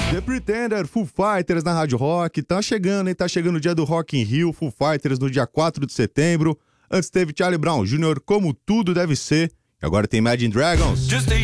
The Pretender, Foo Fighters na Rádio Rock. Tá chegando, hein? Tá chegando o dia do Rock in Rio, Foo Fighters no dia 4 de setembro. Antes teve Charlie Brown Jr., Como Tudo Deve Ser. E agora tem Imagine Dragons.